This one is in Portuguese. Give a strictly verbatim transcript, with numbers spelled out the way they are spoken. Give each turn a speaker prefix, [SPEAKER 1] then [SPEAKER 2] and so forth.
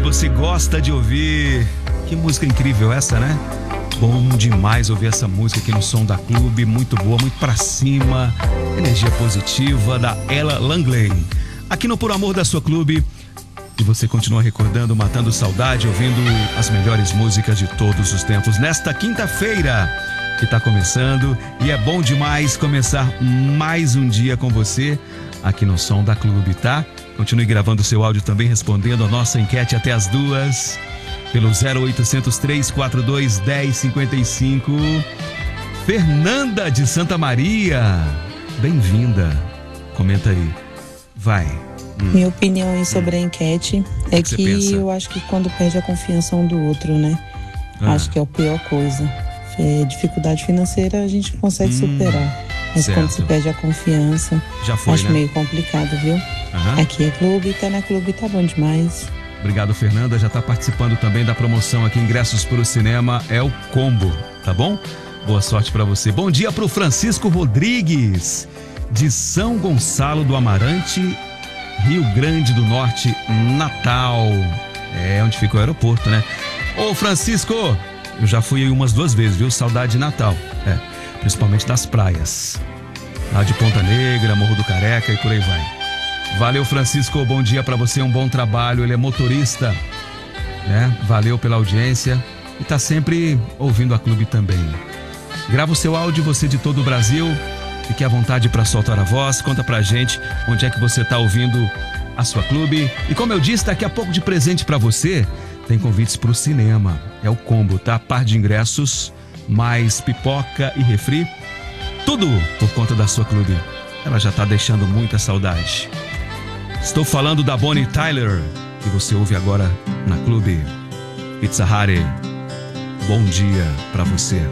[SPEAKER 1] você gosta de ouvir. Que música incrível essa, né? Bom demais ouvir essa música aqui no Som da Clube. Muito boa, muito pra cima. Energia positiva da Ella Langley. Aqui no Por Amor da Sua Clube. E você continua recordando, matando saudade, ouvindo as melhores músicas de todos os tempos. Nesta quinta-feira que tá começando. E é bom demais começar mais um dia com você aqui no Som da Clube, tá? Continue gravando seu áudio também, respondendo a nossa enquete até as duas. Pelo zero oitocentos, três quatro dois, um zero cinco cinco. Fernanda de Santa Maria, bem-vinda. Comenta aí. Vai. Hum.
[SPEAKER 2] Minha opinião aí sobre hum. a enquete é que, que eu acho que quando perde a confiança um do outro, né? Ah. Acho que é a pior coisa. É, dificuldade financeira a gente consegue hum. superar. Mas certo. Quando se perde a confiança,
[SPEAKER 1] já foi,
[SPEAKER 2] acho
[SPEAKER 1] né?
[SPEAKER 2] meio complicado, viu? Uhum. Aqui é clube, tá na clube, tá bom demais.
[SPEAKER 1] Obrigado, Fernanda. Já está participando também da promoção aqui, ingressos para o cinema, é o combo, tá bom? Boa sorte para você. Bom dia para o Francisco Rodrigues, de São Gonçalo do Amarante, Rio Grande do Norte, Natal. É onde fica o aeroporto, né? Ô, Francisco, eu já fui aí umas duas vezes, viu? Saudade de Natal. É, principalmente das praias. Lá de Ponta Negra, Morro do Careca e por aí vai. Valeu, Francisco, bom dia pra você, um bom trabalho. Ele é motorista, né? Valeu pela audiência e tá sempre ouvindo a clube também. Grava o seu áudio, você de todo o Brasil. Fique à vontade pra soltar a voz. Conta pra gente onde é que você tá ouvindo a sua clube. E como eu disse, daqui a pouco de presente pra você, tem convites pro cinema. É o combo, tá? Par de ingressos, mais pipoca e refri. Tudo por conta da sua clube. Ela já tá deixando muita saudade. Estou falando da Bonnie Tyler, que você ouve agora na clube. Pizza Hut. Bom dia pra você.